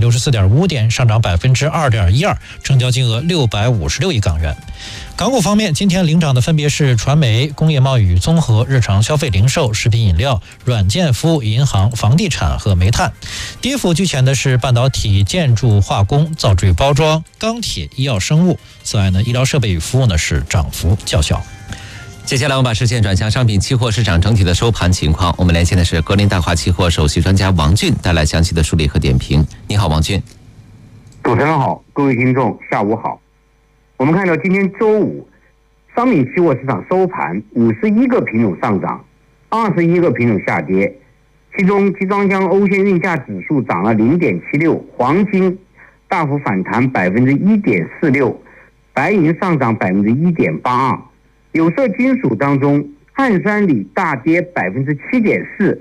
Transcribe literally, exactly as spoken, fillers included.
六十四点五点，上涨百分之二点一二，成交金额六百五十六亿港元。港股方面，今天领涨的分别是传媒、工业贸易综合、日常消费零售、食品饮料、软件服务、银行、房地产和煤炭。跌幅居前的是半导体、建筑、化工、造纸包装、钢铁、医药生物。此外呢，医疗设备与服务呢是涨幅较小。 接下来我们把视线转向商品期货市场整体的收盘情况。我们连线的是格林大华期货首席专家王俊，带来详细的梳理和点评。你好，王俊。 主持人好，各位听众下午好。我们看到今天周五，商品期货市场收盘，五十一个品种上涨，二十一个品种下跌。其中，集装箱欧线运价指数涨了零点七六，黄金大幅反弹百分之一点四六，白银上涨百分之一点八二。有色金属当中，碳酸锂大跌百分之七点四，